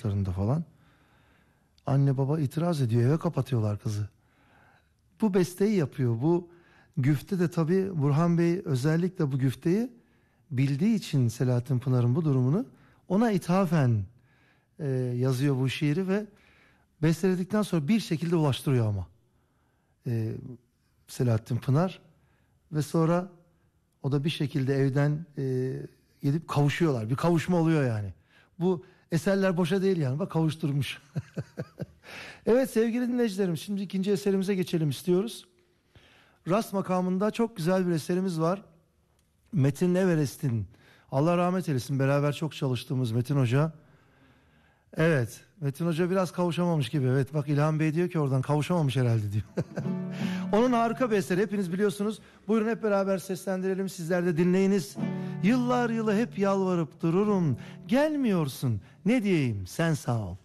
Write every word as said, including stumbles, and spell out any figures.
yaşlarında falan. Anne baba itiraz ediyor, eve kapatıyorlar kızı. Bu besteyi yapıyor. Bu güfte de tabii Burhan Bey özellikle bu güfteyi bildiği için Selahattin Pınar'ın bu durumunu ona ithafen e, yazıyor bu şiiri ve besteledikten sonra bir şekilde ulaştırıyor ama e, Selahattin Pınar ve sonra o da bir şekilde evden e, gidip kavuşuyorlar. Bir kavuşma oluyor yani. Bu eserler boşa değil yani. Bak kavuşturmuş. Evet sevgili dinleyicilerim, şimdi ikinci eserimize geçelim istiyoruz. Rast makamında çok güzel bir eserimiz var. Metin Everest'in, Allah rahmet eylesin, beraber çok çalıştığımız Metin Hoca. Evet, Metin Hoca biraz kavuşamamış gibi. Evet bak İlhan Bey diyor ki oradan kavuşamamış herhalde diyor. Onun harika bir eseri, hepiniz biliyorsunuz. Buyurun hep beraber seslendirelim, sizler de dinleyiniz. Yıllar yılı hep yalvarıp dururum, gelmiyorsun, ne diyeyim sen sağ ol.